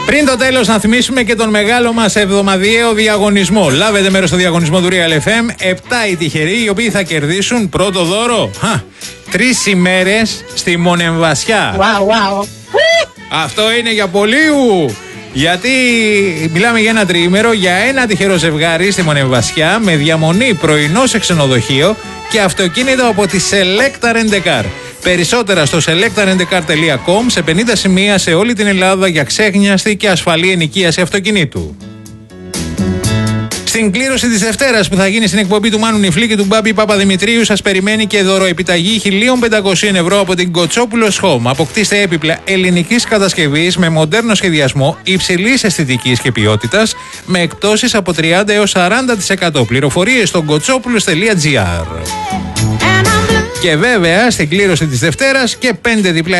Πριν το τέλος, να θυμίσουμε και τον μεγάλο μας εβδομαδιαίο διαγωνισμό. Λάβετε μέρος στο διαγωνισμό του Real FM. 7 οι τυχεροί, οι οποίοι θα κερδίσουν πρώτο δώρο 3 ημέρες στη Μονεμβασιά. Wow. Αυτό είναι για πολλοί. Γιατί μιλάμε για ένα τριήμερο για ένα τυχερό ζευγάρι στη Μονεμβασιά με διαμονή πρωινό σε ξενοδοχείο και αυτοκίνητο από τη Selecta Rent-A-Car. Περισσότερα στο selectarentcar.com, σε 50 σημεία σε όλη την Ελλάδα για ξέχνιαστη και ασφαλή ενοικίαση αυτοκινήτου. Στην κλήρωση της Δευτέρας που θα γίνει στην εκπομπή του Μάνου Νιφλή και του Μπάμπη Παπαδημητρίου σας περιμένει και δωροεπιταγή 1.500 ευρώ από την Κοτσόπουλος Home. Αποκτήστε έπιπλα ελληνικής κατασκευής με μοντέρνο σχεδιασμό, υψηλής αισθητικής και ποιότητας, με εκπτώσεις από 30 έως 40%. Πληροφορίες στο kotsopulos.gr. Και βέβαια στην κλήρωση της Δευτέρας και 5 διπλά